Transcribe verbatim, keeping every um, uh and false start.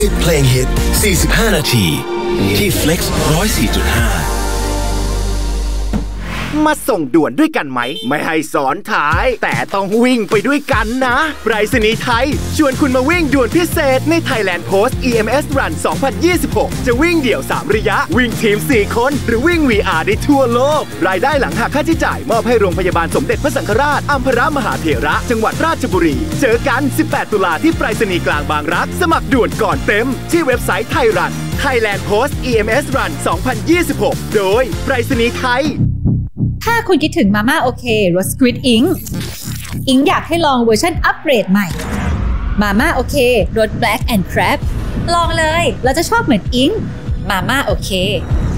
เพลงฮิตสี่สิบห้านาทีที่ Flex หนึ่งศูนย์สี่จุดห้ามาส่งด่วนด้วยกันไหมไม่ให้สอนท้ายแต่ต้องวิ่งไปด้วยกันนะไปรษณีย์ไทยชวนคุณมาวิ่งด่วนพิเศษใน Thailand Post อี เอ็ม เอส Run สองพันยี่สิบหกจะวิ่งเดี่ยวสามระยะวิ่งทีมสี่คนหรือวิ่ง วี อาร์ ได้ทั่วโลกรายได้หลังหักค่าใช้จ่ายมอบให้โรงพยาบาลสมเด็จพระสังฆราชอัมพรมหาเถระจังหวัดราชบุรีเจอกันสิบแปดตุลาที่ไปรษณีย์กลางบางรักสมัครด่วนก่อนเต็มที่เว็บไซต์ไทยรัน Thailand Post อี เอ็ม เอส Run สองพันยี่สิบหกโดยไปรษณีย์ไทยถ้าคุณคิดถึงมาม่าโอเครส Squid Ink อิงอยากให้ลองเวอร์ชันอัปเกรดใหม่มาม่าโอเครส Black and Crab ลองเลยเราจะชอบเหมือนอิงมาม่าโอเค